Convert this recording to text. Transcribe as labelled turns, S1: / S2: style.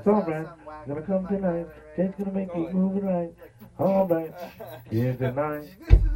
S1: It's alright. Gonna come tonight. Just gonna make you move it right. Alright. Here tonight.